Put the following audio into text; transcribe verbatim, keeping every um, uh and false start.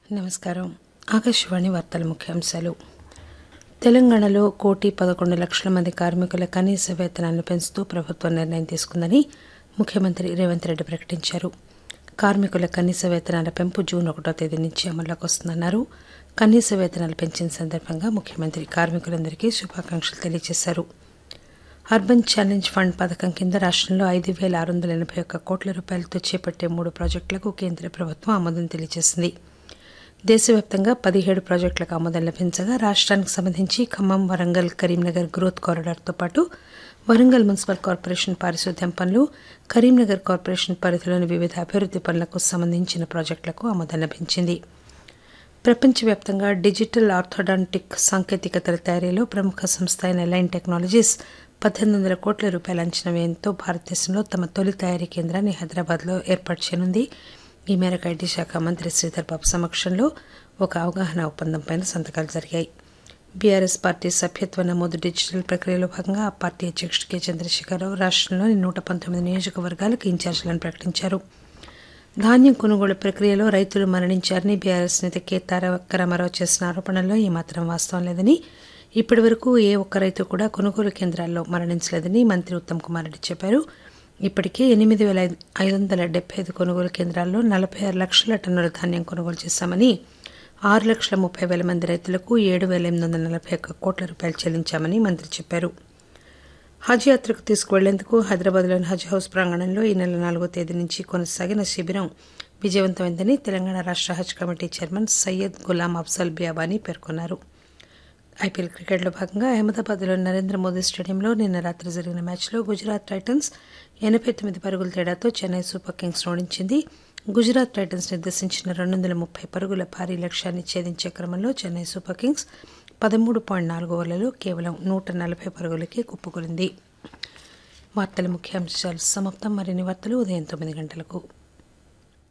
నమస్కారం. ఆకాశవాణి వార్తల ముఖ్యాంశాలు. తెలంగాణలో కోటి పదకొండు లక్షల మంది కార్మికుల కనీస వేతనాలను పెంచుతూ ప్రభుత్వం నిర్ణయం తీసుకుందని ముఖ్యమంత్రి రేవంత్ రెడ్డి ప్రకటించారు. కార్మికుల కనీస వేతనాల పెంపు జూన్ ఒకటో తేదీ నుంచి అమల్లోకి వస్తుందన్నారు. కనీస వేతనాలు పెంచిన సందర్భంగా ముఖ్యమంత్రి కార్మికులందరికీ శుభాకాంక్షలు తెలియజేశారు. అర్బన్ ఛాలెంజ్ ఫండ్ పథకం కింద రాష్టంలో ఐదు పేల ఆరు వందల ఎనభై ఒక్క కోట్ల రూపాయలతో చేపట్టే మూడు ప్రాజెక్టులకు కేంద్ర ప్రభుత్వం ఆమోదం తెలియజేసింది. దేశవ్యాప్తంగా పదిహేడు ప్రాజెక్టులకు ఆమోదం లభించగా రాష్ట్రానికి సంబంధించి ఖమ్మం, వరంగల్, కరీంనగర్ గ్రోత్ కారిడార్తో పాటు వరంగల్ మున్సిపల్ కార్పొరేషన్ పారిశుద్ధ్యం పనులు, కరీంనగర్ కార్పొరేషన్ పరిధిలోని వివిధ అభివృద్ది పనులకు సంబంధించిన ప్రాజెక్టులకు ఆమోదం లభించింది. ప్రపంచవ్యాప్తంగా డిజిటల్ ఆర్థోడాంటిక్ సాంకేతికతల తయారీలో ప్రముఖ సంస్థ అయిన లైన్ టెక్నాలజీస్ పద్దెనిమిది వందల కోట్ల రూపాయల అంచనా వ్యయంతో భారతదేశంలో తమ తొలి తయారీ కేంద్రాన్ని హైదరాబాద్లో ఏర్పాటు చేయనుంది. ఈ మేరకు ఐటీ శాఖ మంత్రి శ్రీధర్ బాబు సమక్షంలో ఒక అవగాహన ఒప్పందంపై సంతకాలు జరిగాయి. బీఆర్ఎస్ పార్టీ సభ్యత్వ నమోదు డిజిటల్ ప్రక్రియలో భాగంగా ఆ పార్టీ అధ్యక్షుడు కె చంద్రశేఖరరావు రాష్టంలోని నూట పంతొమ్మిది నియోజకవర్గాలకు ఇన్ఛార్జీలను ప్రకటించారు. ధాన్యం కొనుగోలు ప్రక్రియలో రైతులు మరణించారని బీఆర్ఎస్ నేత కె తారక రామారావు చేసిన ఆరోపణల్లో ఏమాత్రం వాస్తవం లేదని, ఇప్పటి వరకు ఏ ఒక్క రైతు కూడా కొనుగోలు కేంద్రాల్లో మరణించలేదని మంత్రి ఉత్తమ్ కుమార్ రెడ్డి చెప్పారు. ఇప్పటికే ఎనిమిది పేల ఐదు వందల డెబ్బై ఐదు కొనుగోలు కేంద్రాల్లో నలభై ఆరు లక్షల టన్నుల ధాన్యం కొనుగోలు చేశామని, ఆరు లక్షల ముప్పై వేల మంది రైతులకు ఏడు పేల ఎనిమిది వందల నలభై ఒక్క కోట్ల రూపాయలు చెల్లించామని మంత్రి చెప్పారు. హజ్ యాత్రకు తీసుకువెళ్లేందుకు హైదరాబాద్లోని హజ్ హౌస్ ప్రాంగణంలో ఈ నెల నాలుగో తేదీ నుంచి కొనసాగిన శిబిరం విజయవంతమైందని తెలంగాణ రాష్ట్ర హజ్ కమిటీ చైర్మన్ సయ్యద్ గులాం అఫ్జల్ బియాబానీ పేర్కొన్నారు. ఐపీఎల్ క్రికెట్లో భాగంగా అహ్మదాబాద్లోని నరేంద్ర మోదీ స్టేడియంలో నిన్న రాత్రి జరిగిన మ్యాచ్లో గుజరాత్ టైటన్స్ ఎనభై తొమ్మిది పరుగుల తేడాతో చెన్నై సూపర్ కింగ్స్ ఓడించింది. గుజరాత్ టైటన్స్ నిర్దేశించిన రెండు వందల ముప్పై పరుగుల భారీ లక్ష్యాన్ని ఛేదించే క్రమంలో చెన్నై సూపర్ కింగ్స్ పదమూడు పాయింట్ నాలుగు ఓవర్లలో కేవలం నూట నలభై పరుగులకే కుప్పకూలింది. వార్తల ముఖ్యాంశాలు సమాప్తం. మరిన్ని వార్తలు ఉదయం తొమ్మిది గంటలకు.